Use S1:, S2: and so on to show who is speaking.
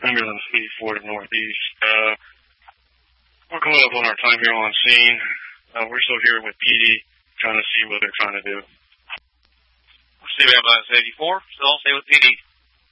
S1: Ambulance 84 to Northeast. We're coming up on our time here on scene. We're still here with PD, trying to see what they're trying to do.
S2: City Ambulance 84, still stay with PD.